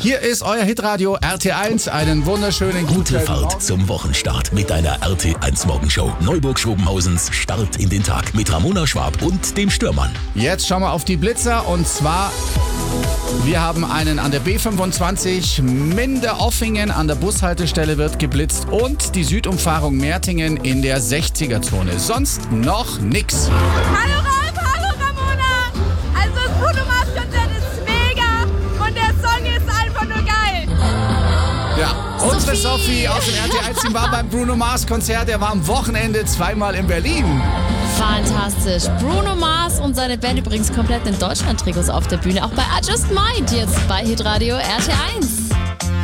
Hier ist euer Hitradio RT1. Einen wunderschönen Gute Fahrt zum Wochenstart mit deiner RT1 Morgenshow. Neuburg-Schrobenhausens Start in den Tag mit Ramona Schwab und dem Stürmann. Jetzt schauen wir auf die Blitzer und zwar, wir haben einen an der B25 Minde-Offingen an der Bushaltestelle wird geblitzt und die Südumfahrung Mertingen in der 60er-Zone. Sonst noch nix. Hallo Ralf, hallo Ramona. Also das Bruno Mars Konzert ist mega und der Song ist einfach nur geil. Ja, unsere Sophie aus dem RT1-Team war beim Bruno Mars Konzert. Er war am Wochenende zweimal in Berlin. Fantastisch. Bruno Mars und seine Band übrigens komplett in Deutschland-Trikots auf der Bühne. Auch bei I Just Might jetzt bei Hitradio RT1.